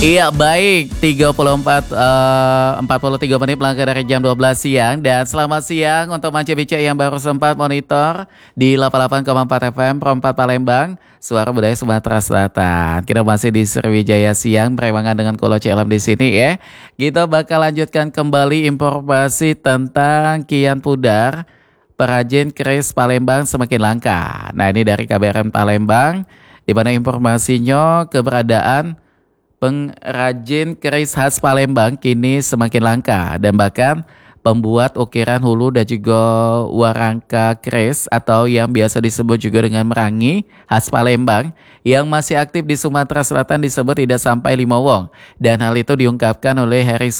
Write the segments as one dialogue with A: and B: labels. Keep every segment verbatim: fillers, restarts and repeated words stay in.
A: Iya baik, tiga puluh empat, eh, empat puluh tiga menit melangkah dari jam dua belas siang. Dan selamat siang untuk Manca Bica yang baru sempat monitor di delapan puluh delapan koma empat F M Pro empat Palembang, Suara Budaya Sumatera Selatan. Kita masih di Sriwijaya Siang berewangan dengan Kolo C L M di sini ya. Kita bakal lanjutkan kembali informasi tentang Kian Pudar, perajin keris Palembang semakin langka. Nah ini dari K B R N Palembang, di mana informasinya keberadaan pengrajin keris khas Palembang kini semakin langka dan bahkan pembuat ukiran hulu dan juga warangka keris atau yang biasa disebut juga dengan merangi khas Palembang yang masih aktif di Sumatera Selatan disebut tidak sampai lima wong, dan hal itu diungkapkan oleh Heri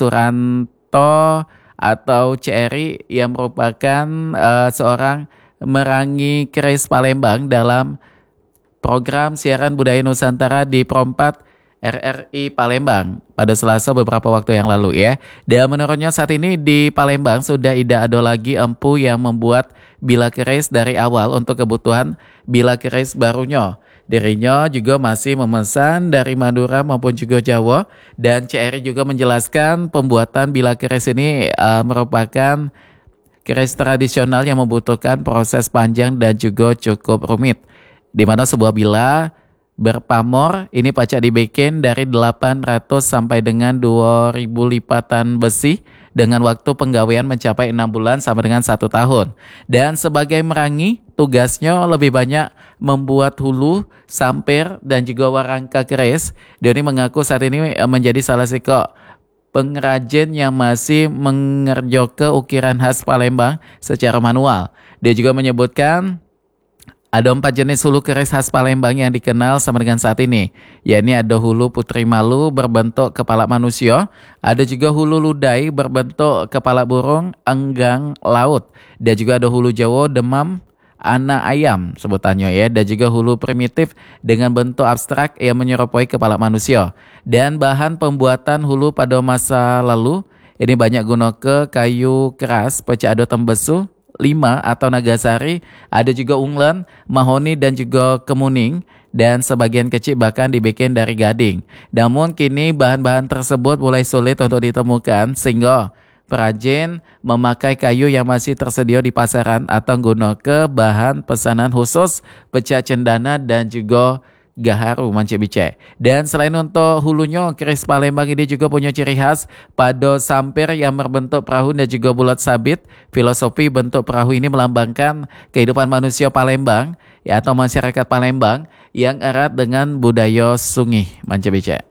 A: Suranto atau C R I yang merupakan uh, seorang merangi keris Palembang dalam program siaran budaya Nusantara di Pro empat R R I Palembang pada Selasa beberapa waktu yang lalu ya. Dan menurutnya saat ini di Palembang sudah tidak ada lagi empu yang membuat bila keris dari awal untuk kebutuhan bila keris barunya. Dirinya juga masih memesan dari Madura maupun juga Jawa, dan C R I juga menjelaskan pembuatan bila keris ini uh, merupakan keris tradisional yang membutuhkan proses panjang dan juga cukup rumit, di mana sebuah bila berpamor ini pacak dibikin dari delapan ratus sampai dengan dua ribu lipatan besi dengan waktu penggawaian mencapai enam bulan sampai dengan satu tahun. Dan sebagai merangi, tugasnya lebih banyak membuat hulu, sampir, dan juga warangka keris. Doni mengaku saat ini menjadi salah satu pengrajin yang masih mengerjoke ukiran khas Palembang secara manual. Dia juga menyebutkan ada empat jenis hulu keris khas Palembang yang dikenal sama dengan saat ini, yakni ada hulu putri malu berbentuk kepala manusia, ada juga hulu ludai berbentuk kepala burung enggang laut, dan juga ada hulu Jawa demam anak ayam sebutannya ya, dan juga hulu primitif dengan bentuk abstrak yang menyerupai kepala manusia. Dan bahan pembuatan hulu pada masa lalu ini banyak guna ke kayu keras, pecah ado tembesu, lima atau nagasari, ada juga unglen, mahoni dan juga kemuning, dan sebagian kecil bahkan dibikin dari gading. Namun kini bahan-bahan tersebut mulai sulit untuk ditemukan sehingga perajin memakai kayu yang masih tersedia di pasaran atau guna ke bahan pesanan khusus pecah cendana dan juga gaharu Manca Bica. Dan selain untuk hulunya, keris Palembang ini juga punya ciri khas pada sampir yang berbentuk perahu dan juga bulat sabit. Filosofi bentuk perahu ini melambangkan kehidupan manusia Palembang ya, atau masyarakat Palembang yang erat dengan budaya sungai Manca Bica.